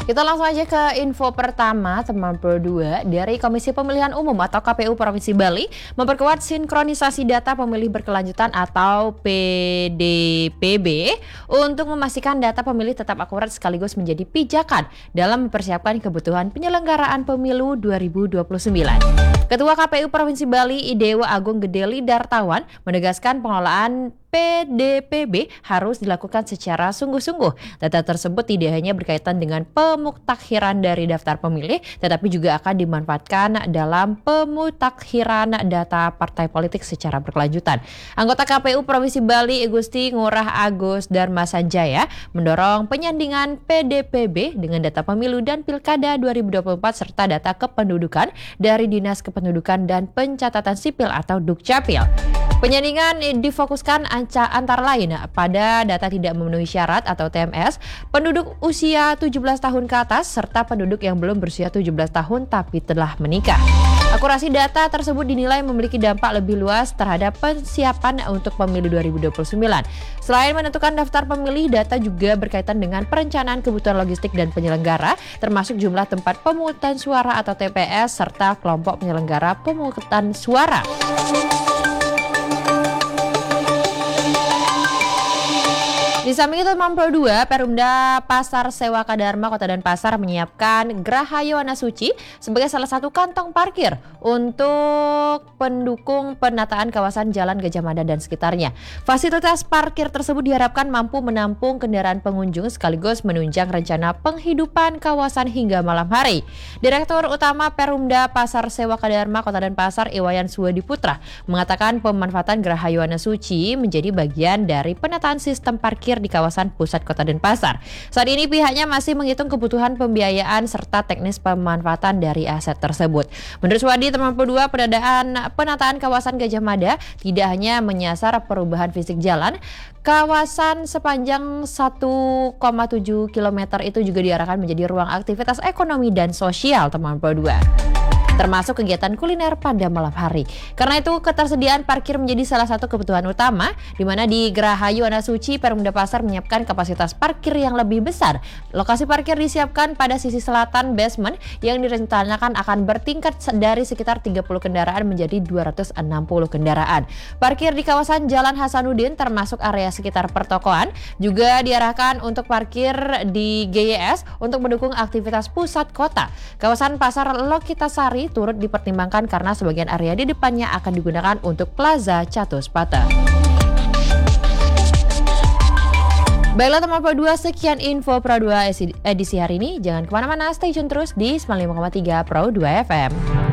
Kita langsung aja ke info pertama, teman Pro 2. Dari Komisi Pemilihan Umum atau KPU Provinsi Bali memperkuat sinkronisasi data pemilih berkelanjutan atau PDPB untuk memastikan data pemilih tetap akurat sekaligus menjadi pijakan dalam mempersiapkan kebutuhan penyelenggaraan pemilu 2029. Ketua KPU Provinsi Bali, Idewa Agung Gedeli Dartawan, menegaskan pengelolaan PDPB harus dilakukan secara sungguh-sungguh. Data tersebut tidak hanya berkaitan dengan pemutakhiran dari daftar pemilih, tetapi juga akan dimanfaatkan dalam pemutakhiran data partai politik secara berkelanjutan. Anggota KPU Provinsi Bali, Gusti Ngurah Agus Dharma Sanjaya, mendorong penyandingan PDPB dengan data pemilu dan pilkada 2024 serta data kependudukan dari Dinas Kependudukan dan Pencatatan Sipil atau Dukcapil. Penyandingan difokuskan antara lain pada data tidak memenuhi syarat atau TMS, penduduk usia 17 tahun ke atas, serta penduduk yang belum berusia 17 tahun tapi telah menikah. Akurasi data tersebut dinilai memiliki dampak lebih luas terhadap persiapan untuk pemilu 2029. Selain menentukan daftar pemilih, data juga berkaitan dengan perencanaan kebutuhan logistik dan penyelenggara, termasuk jumlah tempat pemungutan suara atau TPS, serta kelompok penyelenggara pemungutan suara. Di samping itu, teman Pro 2, Perumda Pasar Sewaka Dharma Kota Denpasar menyiapkan Geraha Yowana Suci sebagai salah satu kantong parkir untuk pendukung penataan kawasan Jalan Gajah Mada dan sekitarnya. Fasilitas parkir tersebut diharapkan mampu menampung kendaraan pengunjung sekaligus menunjang rencana penghidupan kawasan hingga malam hari. Direktur Utama Perumda Pasar Sewaka Dharma Kota Denpasar, Iwayan Suwadi Putra, mengatakan pemanfaatan Geraha Yowana Suci menjadi bagian dari penataan sistem parkir di kawasan pusat Kota Denpasar. Saat ini pihaknya masih menghitung kebutuhan pembiayaan serta teknis pemanfaatan dari aset tersebut. Menurut Suwadi, teman Pro 2, penataan kawasan Gajah Mada tidak hanya menyasar perubahan fisik jalan, kawasan sepanjang 1,7 km itu juga diarahkan menjadi ruang aktivitas ekonomi dan sosial, teman Pro 2. Termasuk kegiatan kuliner pada malam hari. Karena itu, ketersediaan parkir menjadi salah satu kebutuhan utama, di mana di Geraha Yowana Suci, Perumda Pasar menyiapkan kapasitas parkir yang lebih besar. Lokasi parkir disiapkan pada sisi selatan basement yang direncanakan akan bertingkat dari sekitar 30 kendaraan menjadi 260 kendaraan. Parkir di kawasan Jalan Hasanuddin termasuk area sekitar pertokoan juga diarahkan untuk parkir di GYS untuk mendukung aktivitas pusat kota. Kawasan Pasar Lokitasari turut dipertimbangkan karena sebagian area di depannya akan digunakan untuk Plaza Catuspata. Baiklah teman Pro 2, sekian info Pro 2 edisi hari ini. Jangan kemana-mana, stay tune terus di 95,3 Pro 2 FM.